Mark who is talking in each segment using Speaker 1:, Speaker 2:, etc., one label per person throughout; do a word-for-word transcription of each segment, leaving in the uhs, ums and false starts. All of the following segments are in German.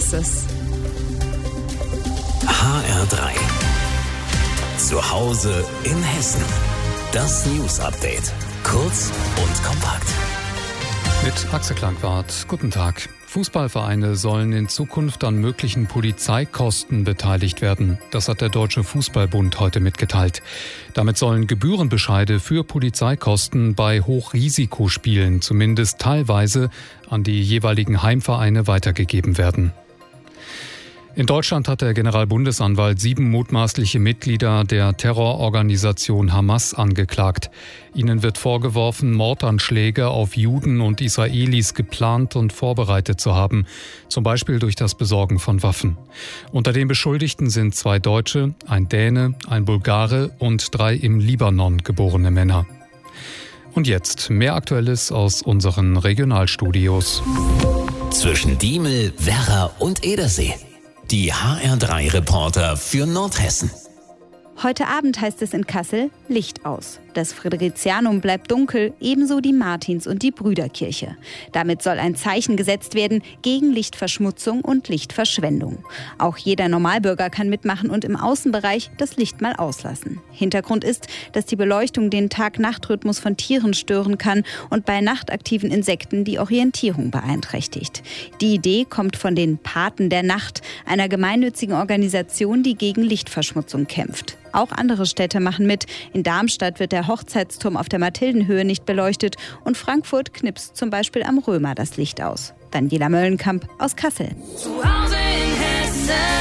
Speaker 1: Praxis.
Speaker 2: H R drei. Zu Hause in Hessen. Das News Update. Kurz und kompakt.
Speaker 3: Mit Axel Klangwart. Guten Tag. Fußballvereine sollen in Zukunft an möglichen Polizeikosten beteiligt werden. Das hat der Deutsche Fußballbund heute mitgeteilt. Damit sollen Gebührenbescheide für Polizeikosten bei Hochrisikospielen zumindest teilweise an die jeweiligen Heimvereine weitergegeben werden. In Deutschland hat der Generalbundesanwalt sieben mutmaßliche Mitglieder der Terrororganisation Hamas angeklagt. Ihnen wird vorgeworfen, Mordanschläge auf Juden und Israelis geplant und vorbereitet zu haben, zum Beispiel durch das Besorgen von Waffen. Unter den Beschuldigten sind zwei Deutsche, ein Däne, ein Bulgare und drei im Libanon geborene Männer. Und jetzt mehr Aktuelles aus unseren Regionalstudios.
Speaker 2: Zwischen Diemel, Werra und Edersee. Die H R drei Reporter für Nordhessen.
Speaker 4: Heute Abend heißt es in Kassel Licht aus. Das Fridericianum bleibt dunkel, ebenso die Martins- und die Brüderkirche. Damit soll ein Zeichen gesetzt werden gegen Lichtverschmutzung und Lichtverschwendung. Auch jeder Normalbürger kann mitmachen und im Außenbereich das Licht mal auslassen. Hintergrund ist, dass die Beleuchtung den Tag-Nacht-Rhythmus von Tieren stören kann und bei nachtaktiven Insekten die Orientierung beeinträchtigt. Die Idee kommt von den Paten der Nacht, einer gemeinnützigen Organisation, die gegen Lichtverschmutzung kämpft. Auch andere Städte machen mit. In Darmstadt wird der Hochzeitsturm auf der Mathildenhöhe nicht beleuchtet und Frankfurt knipst zum Beispiel am Römer das Licht aus. Daniela Möllenkamp aus Kassel.
Speaker 5: Zu Hause in Hessen.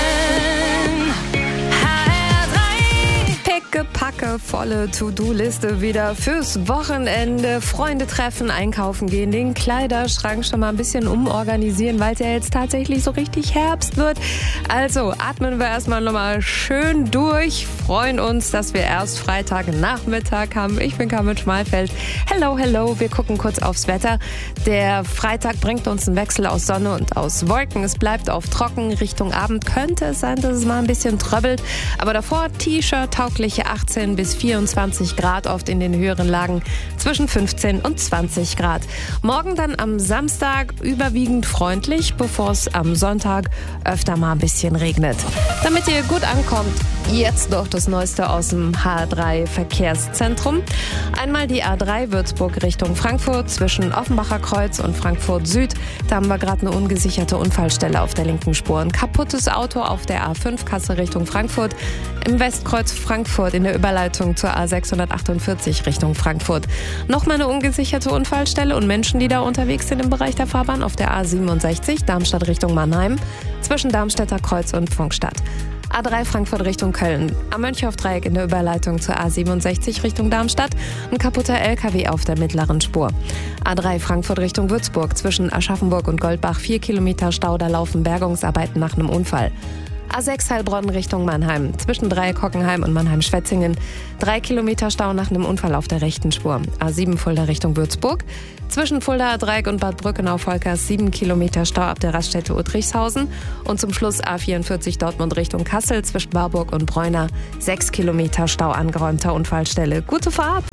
Speaker 1: Picke, volle To-Do-Liste wieder fürs Wochenende. Freunde treffen, einkaufen gehen, den Kleiderschrank schon mal ein bisschen umorganisieren, weil es ja jetzt tatsächlich so richtig Herbst wird. Also atmen wir erstmal nochmal schön durch. Freuen uns, dass wir erst Freitagnachmittag haben. Ich bin Carmen Schmalfeld. Hello, hello. Wir gucken kurz aufs Wetter. Der Freitag bringt uns einen Wechsel aus Sonne und aus Wolken. Es bleibt auf trocken. Richtung Abend könnte es sein, dass es mal ein bisschen tröbbelt. Aber davor T-Shirt, taugliche achtzehn bis vierundzwanzig Grad, oft in den höheren Lagen zwischen fünfzehn und zwanzig Grad. Morgen dann am Samstag überwiegend freundlich, bevor es am Sonntag öfter mal ein bisschen regnet. Damit ihr gut ankommt, jetzt noch das Neueste aus dem H drei Verkehrszentrum. Einmal die A drei Würzburg Richtung Frankfurt zwischen Offenbacher Kreuz und Frankfurt Süd. Da haben wir gerade eine ungesicherte Unfallstelle auf der linken Spur. Ein kaputtes Auto auf der A fünf Kassel Richtung Frankfurt. Im Westkreuz Frankfurt in der Überleitung zur A sechshundertachtundvierzig Richtung Frankfurt. Nochmal eine ungesicherte Unfallstelle und Menschen, die da unterwegs sind im Bereich der Fahrbahn auf der A siebenundsechzig Darmstadt Richtung Mannheim zwischen Darmstädter Kreuz und Funkstadt. A drei Frankfurt Richtung Köln. Am Mönchhoff-Dreieck in der Überleitung zur A siebenundsechzig Richtung Darmstadt. Ein kaputter L K W auf der mittleren Spur. A drei Frankfurt Richtung Würzburg. Zwischen Aschaffenburg und Goldbach vier Kilometer Stau. Da laufen Bergungsarbeiten nach einem Unfall. A sechs Heilbronn Richtung Mannheim. Zwischen Dreieck Hockenheim und Mannheim-Schwetzingen. Drei Kilometer Stau nach einem Unfall auf der rechten Spur. A sieben Fulda Richtung Würzburg. Zwischen Fulda Dreieck und Bad Brückenau-Volkers sieben Kilometer Stau ab der Raststätte Uttrichshausen. Und zum Schluss A vierundvierzig Dortmund Richtung Kassel. Zwischen Warburg und Bräuner sechs Kilometer Stau, angeräumter Unfallstelle. Gute Fahrt!